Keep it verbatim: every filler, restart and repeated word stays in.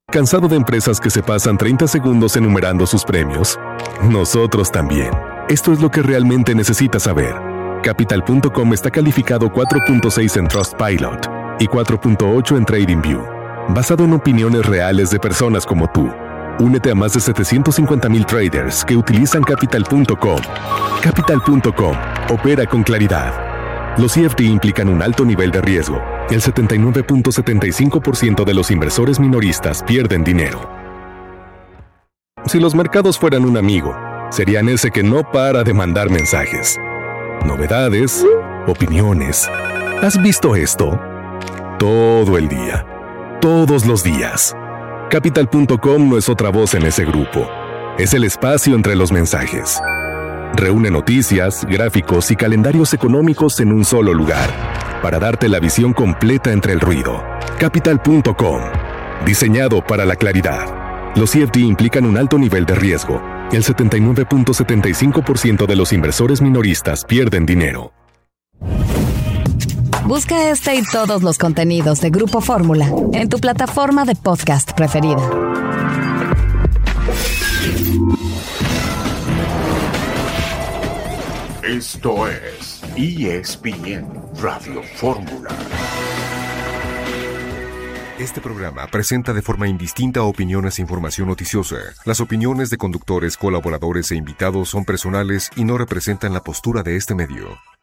¿Cansado de empresas que se pasan treinta segundos enumerando sus premios? Nosotros también. Esto es lo que realmente necesitas saber. Capital punto com está calificado cuatro punto seis en Trustpilot y cuatro punto ocho en TradingView, basado en opiniones reales de personas como tú. Únete a más de setecientos cincuenta mil traders que utilizan Capital punto com. Capital punto com opera con claridad. Los C F D implican un alto nivel de riesgo. El setenta y nueve punto setenta y cinco por ciento de los inversores minoristas pierden dinero. Si los mercados fueran un amigo, serían ese que no para de mandar mensajes. Novedades, opiniones. ¿Has visto esto? Todo el día. Todos los días. Capital punto com no es otra voz en ese grupo. Es el espacio entre los mensajes. Reúne noticias, gráficos y calendarios económicos en un solo lugar, para darte la visión completa entre el ruido. Capital punto com. Diseñado para la claridad. Los C F D implican un alto nivel de riesgo. El setenta y nueve punto setenta y cinco por ciento de los inversores minoristas pierden dinero. Busca este y todos los contenidos de Grupo Fórmula en tu plataforma de podcast preferida. Esto es E S P N Radio Fórmula. Este programa presenta de forma indistinta opiniones e información noticiosa. Las opiniones de conductores, colaboradores e invitados son personales y no representan la postura de este medio.